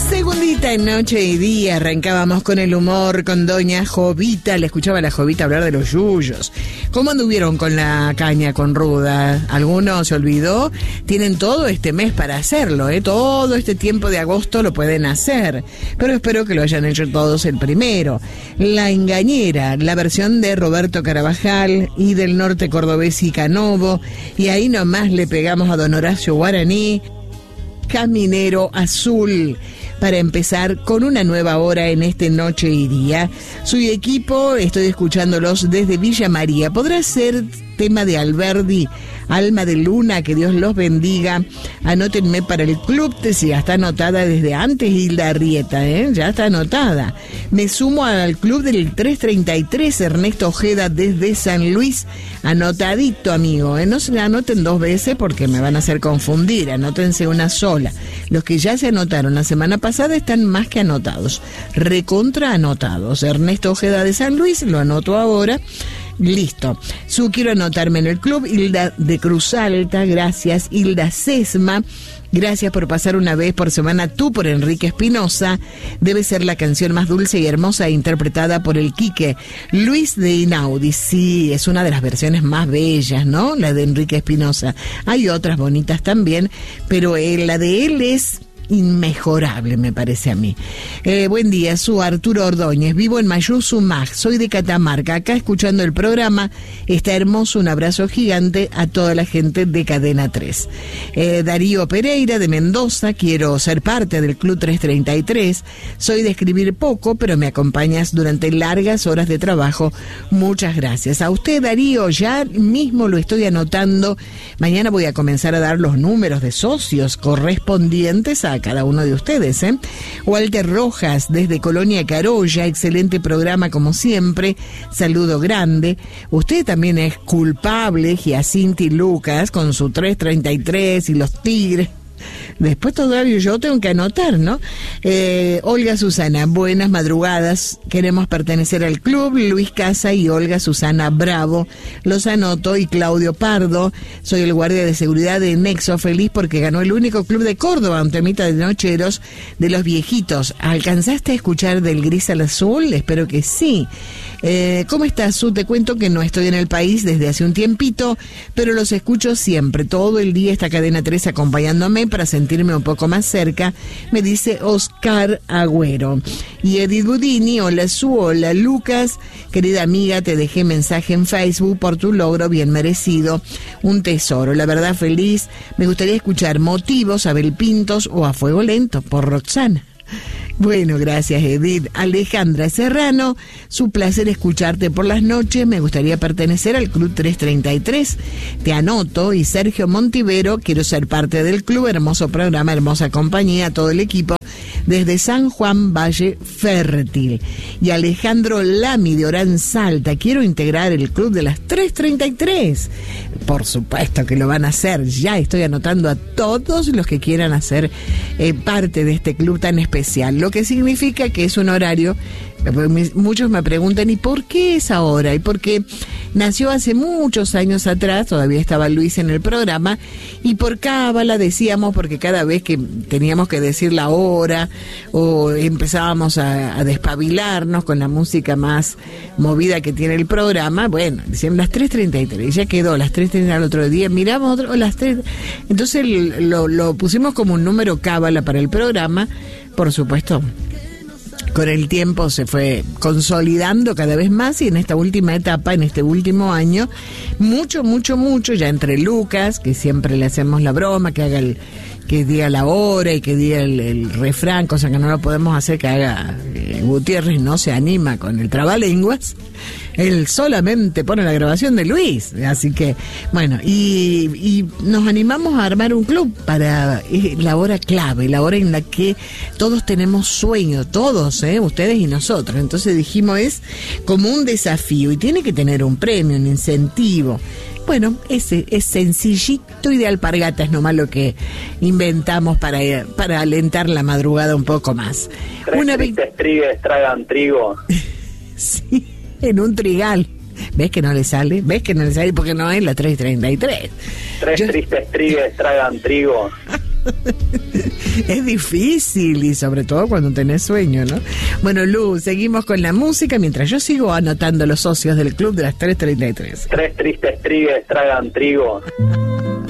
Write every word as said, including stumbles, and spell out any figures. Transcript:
Segundita en Noche y Día, arrancábamos con el humor con doña Jovita. Le escuchaba a la Jovita hablar de los yuyos. ¿Cómo anduvieron con la caña con ruda? ¿Alguno se olvidó? Tienen todo este mes para hacerlo, ¿eh? Todo este tiempo de agosto lo pueden hacer. Pero espero que lo hayan hecho todos el primero. La Engañera, la versión de Roberto Carabajal y del norte cordobés y Canovo. Y ahí nomás le pegamos a don Horacio Guaraní, Caminero Azul, para empezar con una nueva hora en este Noche y Día. Soy equipo, estoy escuchándolos desde Villa María. ¿Podrá ser tema de Alberdi, Alma de Luna? Que Dios los bendiga. Anótenme para el club, ya está anotada desde antes Hilda Arrieta, ¿eh? Ya está anotada. Me sumo al club del tres treinta y tres, Ernesto Ojeda desde San Luis. Anotadito, amigo, ¿eh? No se anoten dos veces porque me van a hacer confundir. Anótense una sola. Los que ya se anotaron la semana pasada están más que anotados. Recontra anotados. Ernesto Ojeda de San Luis, lo anoto ahora. Listo. Su quiero anotarme en el club. Hilda de Cruz Alta, gracias. Hilda Sesma, gracias por pasar una vez por semana tú por Enrique Espinosa. Debe ser la canción más dulce y hermosa interpretada por el Quique Luis de Inaudi. Sí, es una de las versiones más bellas, ¿no? La de Enrique Espinosa. Hay otras bonitas también, pero eh, la de él es inmejorable, me parece a mí. Eh, buen día, su Arturo Ordóñez, vivo en Mayuzumag, soy de Catamarca, acá escuchando el programa, está hermoso, un abrazo gigante a toda la gente de Cadena tres. Eh, Darío Pereira de Mendoza, quiero ser parte del Club tres treinta y tres, soy de escribir poco, pero me acompañas durante largas horas de trabajo, muchas gracias. A usted, Darío, ya mismo lo estoy anotando, mañana voy a comenzar a dar los números de socios correspondientes a cada uno de ustedes, ¿eh? Walter Rojas, desde Colonia Carolla, excelente programa como siempre, saludo grande. Usted también es culpable, Giacinti Lucas, con su tres treinta y tres y los Tigres. Después todavía yo tengo que anotar, ¿no? Eh, Olga Susana, buenas madrugadas, queremos pertenecer al club. Luis Casa y Olga Susana Bravo, los anoto. Y Claudio Pardo, soy el guardia de seguridad de Nexo, feliz porque ganó el único club de Córdoba, un temita de nocheros de los viejitos. ¿Alcanzaste a escuchar del gris al azul? Espero que sí. Eh, ¿Cómo estás, Su? Te cuento que no estoy en el país desde hace un tiempito, pero los escucho siempre, todo el día esta Cadena tres acompañándome para sentirme un poco más cerca, me dice Oscar Agüero. Y Edith Budini, hola Su, hola Lucas, querida amiga, te dejé mensaje en Facebook por tu logro bien merecido, un tesoro, la verdad feliz, me gustaría escuchar Motivos, Abel Pintos o A Fuego Lento por Roxana. Bueno, gracias Edith. Alejandra Serrano, su placer escucharte por las noches, me gustaría pertenecer al Club tres treinta y tres, te anoto. Y Sergio Montivero, quiero ser parte del club, hermoso programa, hermosa compañía, todo el equipo, desde San Juan Valle Fértil. Y Alejandro Lami de Orán Salta, quiero integrar el Club de las tres treinta y tres. Por supuesto que lo van a hacer, ya estoy anotando a todos los que quieran hacer eh, parte de este club tan especial, lo que significa que es un horario. Muchos me preguntan, ¿y por qué esa hora? Y porque nació hace muchos años atrás, todavía estaba Luis en el programa, y por cábala decíamos, porque cada vez que teníamos que decir la hora o empezábamos a, a despabilarnos con la música más movida que tiene el programa, bueno, decían las tres treinta y tres, ya quedó, las tres treinta al otro día, miramos otro, las tres, entonces lo, lo pusimos como un número cábala para el programa, por supuesto. Con el tiempo se fue consolidando cada vez más y en esta última etapa, en este último año, mucho, mucho, mucho, ya entre Lucas, que siempre le hacemos la broma, que haga el, que diga la hora y que diga el, el refrán, cosa que no lo podemos hacer, que haga eh, Gutiérrez no se anima con el trabalenguas, él solamente pone la grabación de Luis, así que, bueno, y, y nos animamos a armar un club para eh, la hora clave, la hora en la que todos tenemos sueño, todos, eh, ustedes y nosotros, entonces dijimos es como un desafío y tiene que tener un premio, un incentivo. Bueno, ese es sencillito y de alpargatas nomás lo que inventamos para, para alentar la madrugada un poco más. Tres Una tristes trigues tragan trigo. Sí, en un trigal. ¿Ves que no le sale? ¿Ves que no le sale? Porque no es la tres treinta y tres. Tres Yo... tristes trigues tragan trigo. Es difícil y sobre todo cuando tenés sueño, ¿no? Bueno, Lu, seguimos con la música mientras yo sigo anotando los socios del club de las tres treinta y tres. Tres tristes trigues tragan trigo.